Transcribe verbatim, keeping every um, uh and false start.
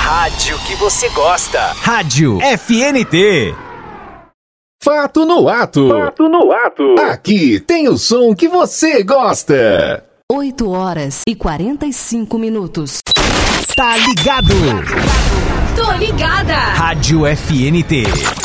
rádio que você gosta. Rádio F N T. Fato no ato. Fato no ato. Aqui tem o som que você gosta. oito horas e quarenta e cinco minutos. Tá ligado? Tô ligada. Rádio F N T.